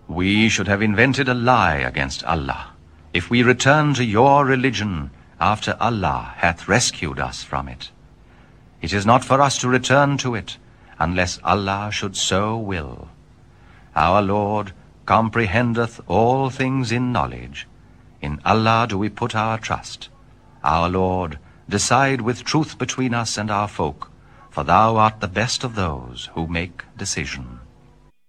We should have invented a lie against Allah, if we return to your religion after Allah hath rescued us from it. It is not for us to return to it, unless Allah should so will. Our Lord comprehendeth all things in knowledge. In Allah do we put our trust. Our Lord, decide with truth between us and our folk, for thou art the best of those who make decision.